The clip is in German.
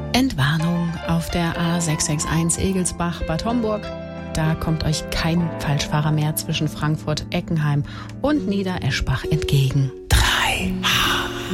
Entwarnung auf der A661 Egelsbach-Bad Homburg. Da kommt euch kein Falschfahrer mehr zwischen Frankfurt, Eckenheim und Niedereschbach entgegen. 3